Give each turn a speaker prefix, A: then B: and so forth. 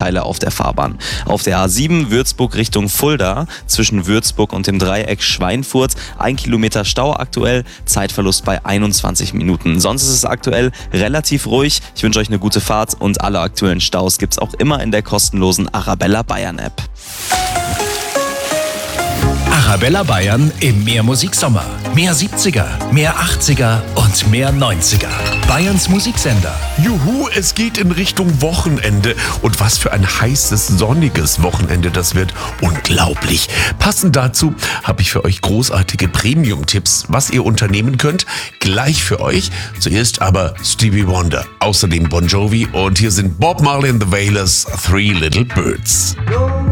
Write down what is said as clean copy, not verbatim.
A: Stadtteile auf der Fahrbahn. Auf der A7 Würzburg Richtung Fulda zwischen Würzburg und dem Dreieck Schweinfurt 1 Kilometer Stau aktuell, Zeitverlust bei 21 Minuten. Sonst ist es aktuell relativ ruhig. Ich wünsche euch eine gute Fahrt und alle aktuellen Staus gibt's auch immer in der kostenlosen Arabella Bayern App.
B: Arabella Bayern im Mehrmusik-Sommer. Mehr 70er, mehr 80er und mehr 90er. Bayerns Musiksender.
C: Juhu, es geht in Richtung Wochenende. Und was für ein heißes, sonniges Wochenende das wird. Unglaublich. Passend dazu habe ich für euch großartige Premium-Tipps, was ihr unternehmen könnt. Gleich für euch. Zuerst aber Stevie Wonder, außerdem Bon Jovi und hier sind Bob Marley and the Wailers, Three Little Birds.